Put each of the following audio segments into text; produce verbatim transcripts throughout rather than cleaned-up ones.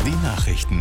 Die Nachrichten.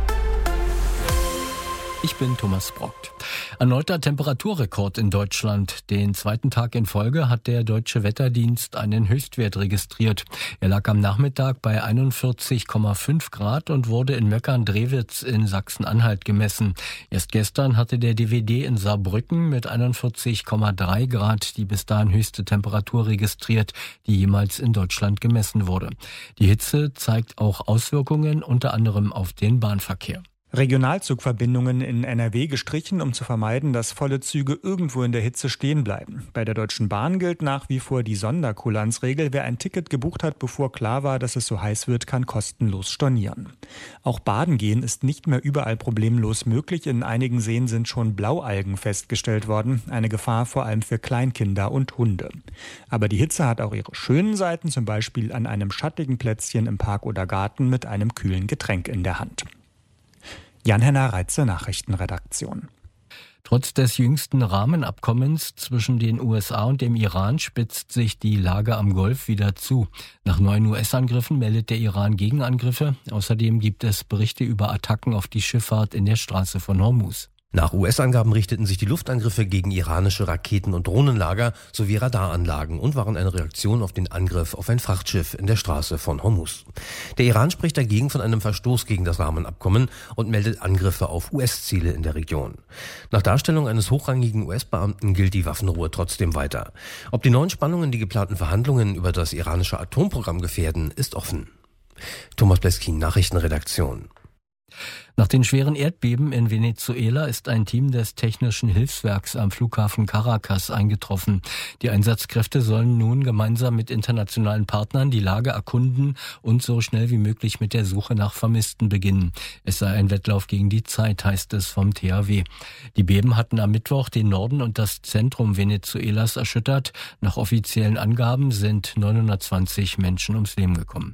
Ich bin Thomas Brockt. Erneuter Temperaturrekord in Deutschland. Den zweiten Tag in Folge hat der Deutsche Wetterdienst einen Höchstwert registriert. Er lag am Nachmittag bei einundvierzig Komma fünf Grad und wurde in Möckern-Drewitz in Sachsen-Anhalt gemessen. Erst gestern hatte der D W D in Saarbrücken mit einundvierzig Komma drei Grad die bis dahin höchste Temperatur registriert, die jemals in Deutschland gemessen wurde. Die Hitze zeigt auch Auswirkungen unter anderem auf den Bahnverkehr. Regionalzugverbindungen in N R W gestrichen, um zu vermeiden, dass volle Züge irgendwo in der Hitze stehen bleiben. Bei der Deutschen Bahn gilt nach wie vor die Sonderkulanzregel. Wer ein Ticket gebucht hat, bevor klar war, dass es so heiß wird, kann kostenlos stornieren. Auch Baden gehen ist nicht mehr überall problemlos möglich. In einigen Seen sind schon Blaualgen festgestellt worden. Eine Gefahr vor allem für Kleinkinder und Hunde. Aber die Hitze hat auch ihre schönen Seiten, zum Beispiel an einem schattigen Plätzchen im Park oder Garten mit einem kühlen Getränk in der Hand. Jan-Henner Reitze, Nachrichtenredaktion. Trotz des jüngsten Rahmenabkommens zwischen den U S A und dem Iran spitzt sich die Lage am Golf wieder zu. Nach neuen U S-Angriffen meldet der Iran Gegenangriffe. Außerdem gibt es Berichte über Attacken auf die Schifffahrt in der Straße von Hormuz. Nach U S-Angaben richteten sich die Luftangriffe gegen iranische Raketen- und Drohnenlager sowie Radaranlagen und waren eine Reaktion auf den Angriff auf ein Frachtschiff in der Straße von Hormuz. Der Iran spricht dagegen von einem Verstoß gegen das Rahmenabkommen und meldet Angriffe auf U S-Ziele in der Region. Nach Darstellung eines hochrangigen U S-Beamten gilt die Waffenruhe trotzdem weiter. Ob die neuen Spannungen die geplanten Verhandlungen über das iranische Atomprogramm gefährden, ist offen. Thomas Bleskin, Nachrichtenredaktion. Nach den schweren Erdbeben in Venezuela ist ein Team des Technischen Hilfswerks am Flughafen Caracas eingetroffen. Die Einsatzkräfte sollen nun gemeinsam mit internationalen Partnern die Lage erkunden und so schnell wie möglich mit der Suche nach Vermissten beginnen. Es sei ein Wettlauf gegen die Zeit, heißt es vom T H W. Die Beben hatten am Mittwoch den Norden und das Zentrum Venezuelas erschüttert. Nach offiziellen Angaben sind neunhundertzwanzig Menschen ums Leben gekommen.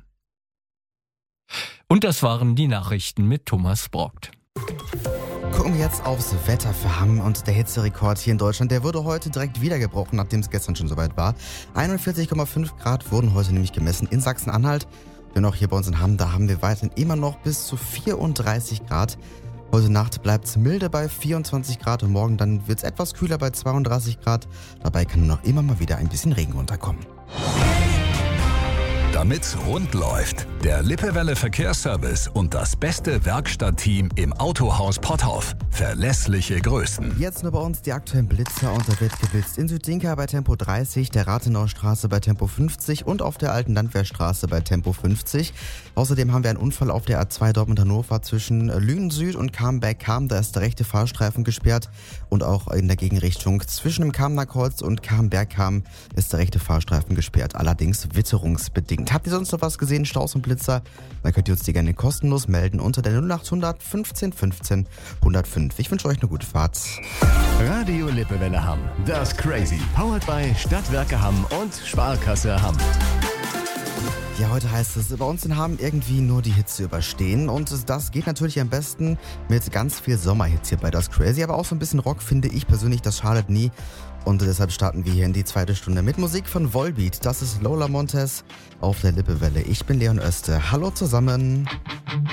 Und das waren die Nachrichten mit Thomas Brockt. Gucken wir jetzt aufs Wetter für Hamm und der Hitzerekord hier in Deutschland, der wurde heute direkt wieder gebrochen, nachdem es gestern schon soweit war. einundvierzig Komma fünf Grad wurden heute nämlich gemessen in Sachsen-Anhalt. Dennoch hier bei uns in Hamm, da haben wir weiterhin immer noch bis zu vierunddreißig Grad. Heute Nacht bleibt es milde bei vierundzwanzig Grad und morgen dann wird es etwas kühler bei zweiunddreißig Grad. Dabei kann noch immer mal wieder ein bisschen Regen runterkommen. Damit's rund läuft, der Lippewelle Verkehrsservice und das beste Werkstattteam im Autohaus Potthoff. Verlässliche Größen. Jetzt nur bei uns die aktuellen Blitzer und da wird geblitzt in Südinka bei Tempo dreißig, der Rathenauer Straße bei Tempo fünfzig und auf der alten Landwehrstraße bei Tempo fünfzig. Außerdem haben wir einen Unfall auf der A zwei Dortmund-Hannover zwischen Lünen Süd und Kam-Berg-Kam. Da ist der rechte Fahrstreifen gesperrt und auch in der Gegenrichtung zwischen dem Kamener Kreuz und Kam-Berg-Kam ist der rechte Fahrstreifen gesperrt, allerdings witterungsbedingt. Habt ihr sonst noch was gesehen, Staus und Blitzer? Dann könnt ihr uns die gerne kostenlos melden unter der null achthundert fünfzehn fünfzehn hundertfünf. Ich wünsche euch eine gute Fahrt. Radio Lippewelle Hamm, das Crazy. Powered by Stadtwerke Hamm und Sparkasse Hamm. Ja, heute heißt es, bei uns in Hamm irgendwie nur die Hitze überstehen und das geht natürlich am besten mit ganz viel Sommerhits hier bei Das Crazy, aber auch so ein bisschen Rock finde ich persönlich, das schadet nie und deshalb starten wir hier in die zweite Stunde mit Musik von Volbeat. Das ist Lola Montez auf der Lippewelle. Ich bin Leon Oeste. Hallo zusammen.